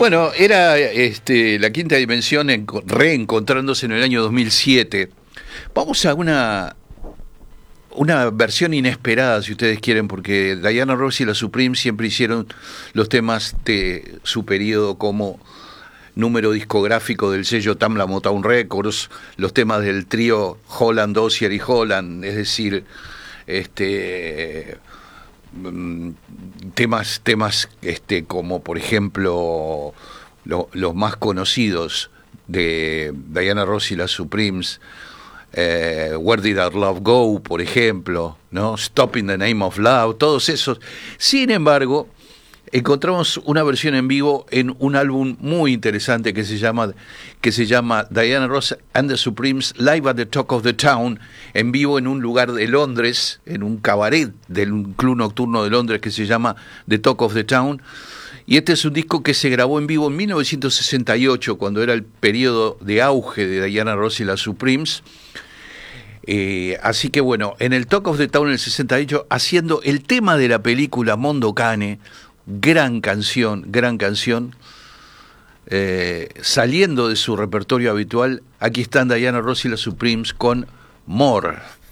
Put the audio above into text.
Bueno, era la quinta dimensión reencontrándose en el año 2007. Vamos a una versión inesperada, si ustedes quieren, porque Diana Ross y la Supremes siempre hicieron los temas de su periodo como número discográfico del sello Tamla Motown Records, los temas del trío Holland, Dozier y Holland, es decir, temas como por ejemplo los más conocidos de Diana Ross y las Supremes, Where Did Our Love Go, por ejemplo, ¿no? Stop in the Name of Love, todos esos. Sin embargo, encontramos una versión en vivo en un álbum muy interesante que se llama Diana Ross and the Supremes Live at the Talk of the Town, en vivo en un lugar de Londres, en un cabaret del club nocturno de Londres que se llama The Talk of the Town. Y este es un disco que se grabó en vivo en 1968, cuando era el periodo de auge de Diana Ross y las Supremes. Así que bueno, en el Talk of the Town en el 68, haciendo el tema de la película Mondo Cane, gran canción, saliendo de su repertorio habitual. Aquí están Diana Ross y las Supremes con More.